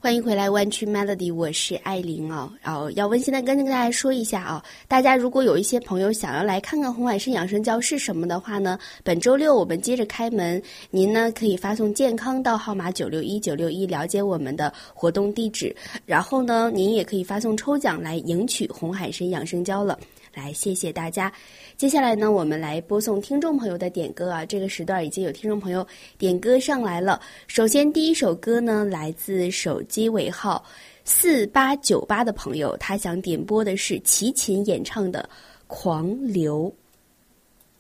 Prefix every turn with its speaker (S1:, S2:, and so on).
S1: 欢迎回来湾区 Melody， 我是艾琳哦。要温馨的跟大家说一下哦，大家如果有一些朋友想要来看看红海参养生胶是什么的话呢，本周六我们接着开门，您呢可以发送健康到号码961961了解我们的活动地址，然后呢您也可以发送抽奖来赢取红海参养生胶了。来，谢谢大家。接下来呢，我们来播送听众朋友的点歌啊。这个时段已经有听众朋友点歌上来了。首先第一首歌呢，来自手机尾号4898的朋友，他想点播的是齐秦演唱的《狂流》。